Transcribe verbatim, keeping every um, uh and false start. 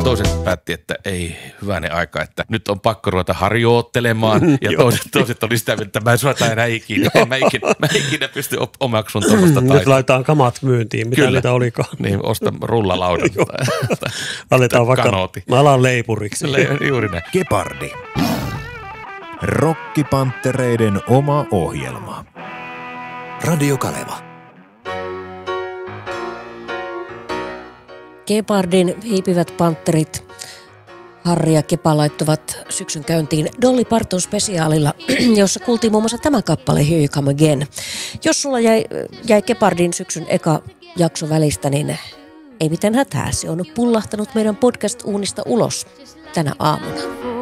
toiset päätti, että ei hyvänen aika, että nyt on pakko ruveta harjoittelemaan. Ja toiset, toiset oli sitä, että mä en suota enää ikinä. Mä ikinä, mä ikinä pysty omaksun tuommoista taitoa. Nyt laitetaan kamat myyntiin, mitä Kyllä. niitä olikaan. Niin, osta rullalaudan tai, aletaan vaikka, kanooti. mä alan leipuriksi. Le, juuri näin. Gepardi. Rokkipanttereiden oma ohjelma. Radio Kaleva. Gepardin hiipivät pantterit Harri ja Kepa laittoivat syksyn käyntiin Dolly Parton spesiaalilla, jossa kuultiin muun muassa tämä kappale Here You Come Again. Jos sulla jäi, jäi Gepardin syksyn eka jakso välistä, niin ei mitään hätää. Se on pullahtanut meidän podcast-uunista ulos tänä aamuna.